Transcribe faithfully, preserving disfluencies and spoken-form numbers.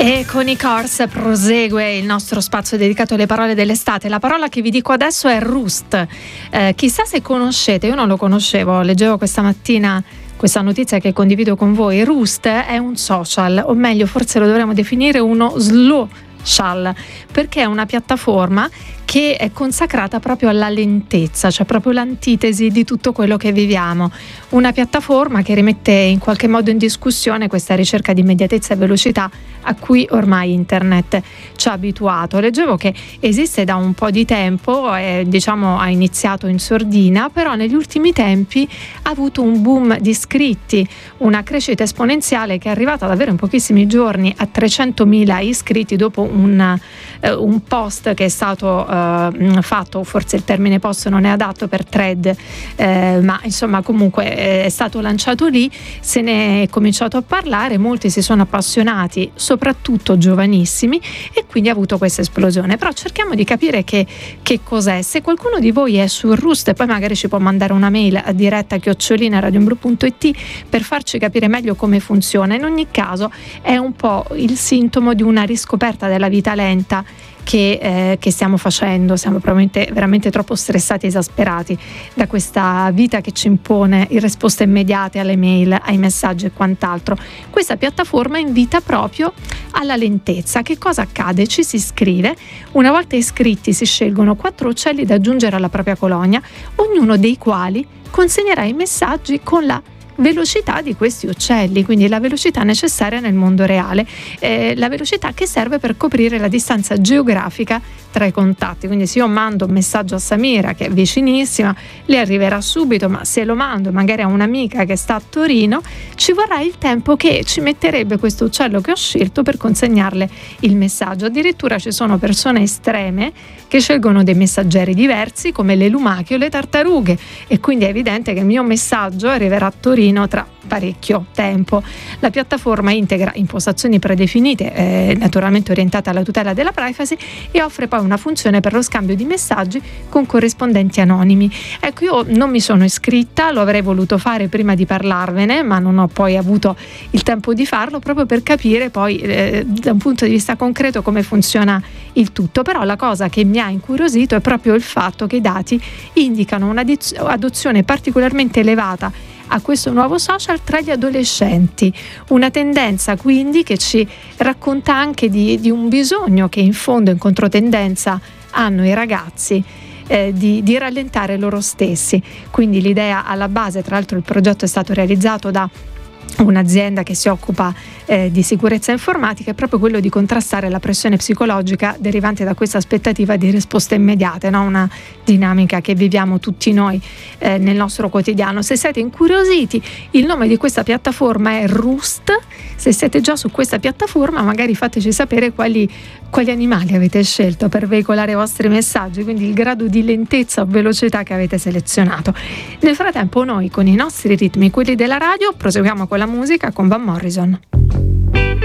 E con i Cars prosegue il nostro spazio dedicato alle parole dell'estate. La parola che vi dico adesso è roost. Eh, chissà se conoscete, io non lo conoscevo, leggevo questa mattina questa notizia che condivido con voi. Roost è un social, o meglio forse lo dovremmo definire uno slow social, perché è una piattaforma che è consacrata proprio alla lentezza, cioè proprio l'antitesi di tutto quello che viviamo. Una piattaforma che rimette in qualche modo in discussione questa ricerca di immediatezza e velocità a cui ormai internet ci ha abituato. Leggevo che esiste da un po' di tempo, eh, diciamo ha iniziato in sordina, però negli ultimi tempi ha avuto un boom di iscritti, una crescita esponenziale che è arrivata davvero in pochissimi giorni a trecentomila iscritti dopo un, eh, un post che è stato eh, fatto, forse il termine post non è adatto per thread, eh, ma insomma comunque è stato lanciato lì, se ne è cominciato a parlare, molti si sono appassionati, soprattutto giovanissimi, e quindi ha avuto questa esplosione. Però cerchiamo di capire che, che cos'è. Se qualcuno di voi è su Roost, e poi magari ci può mandare una mail a diretta chiocciolina radioimblu punto it per farci capire meglio come funziona. In ogni caso è un po' il sintomo di una riscoperta della vita lenta che, eh, che stiamo facendo. Siamo veramente, veramente troppo stressati e esasperati da questa vita che ci impone le risposte immediate alle mail, ai messaggi e quant'altro. Questa piattaforma invita proprio alla lentezza. Che cosa accade? Ci si iscrive, una volta iscritti si scelgono quattro uccelli da aggiungere alla propria colonia, ognuno dei quali consegnerà i messaggi con la velocità di questi uccelli, quindi la velocità necessaria nel mondo reale, eh, la velocità che serve per coprire la distanza geografica tra i contatti. Quindi se io mando un messaggio a Samira che è vicinissima, le arriverà subito, ma se lo mando magari a un'amica che sta a Torino, ci vorrà il tempo che ci metterebbe questo uccello che ho scelto per consegnarle il messaggio. Addirittura ci sono persone estreme che scelgono dei messaggeri diversi, come le lumache o le tartarughe, e quindi è evidente che il mio messaggio arriverà a Torino tra parecchio tempo. La piattaforma integra impostazioni predefinite, eh, naturalmente orientate alla tutela della privacy, e offre poi una funzione per lo scambio di messaggi con corrispondenti anonimi. Ecco, io non mi sono iscritta, lo avrei voluto fare prima di parlarvene, ma non ho poi avuto il tempo di farlo, proprio per capire poi eh, da un punto di vista concreto come funziona il tutto. Però la cosa che mi ha incuriosito è proprio il fatto che i dati indicano un'adozione particolarmente elevata a questo nuovo social tra gli adolescenti, una tendenza quindi che ci racconta anche di, di un bisogno che in fondo, in controtendenza, hanno i ragazzi eh, di, di rallentare loro stessi. Quindi l'idea alla base, tra l'altro il progetto è stato realizzato da un'azienda che si occupa eh, di sicurezza informatica, è proprio quello di contrastare la pressione psicologica derivante da questa aspettativa di risposte immediate, no? Una dinamica che viviamo tutti noi eh, nel nostro quotidiano. Se siete incuriositi, il nome di questa piattaforma è Roost. Se siete già su questa piattaforma, magari fateci sapere quali, quali animali avete scelto per veicolare i vostri messaggi, quindi il grado di lentezza o velocità che avete selezionato. Nel frattempo noi, con i nostri ritmi, quelli della radio, proseguiamo con la musica con Van Morrison.